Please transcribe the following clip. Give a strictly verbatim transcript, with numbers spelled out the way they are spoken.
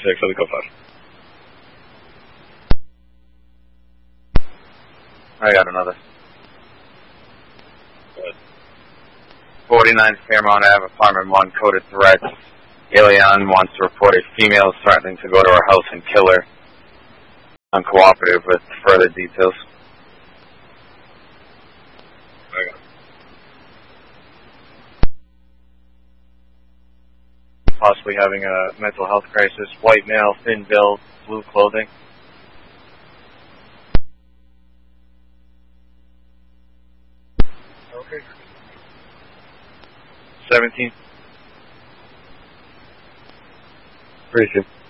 six, I'll go five. I got another. Good. forty-nine Fairmount Avenue, apartment one, coded threats. Alien wants to report a female threatening to go to her house and kill her. Uncooperative with further details. Okay. Possibly having a mental health crisis. White male, thin build, blue clothing. Okay. seventeen. Appreciate it.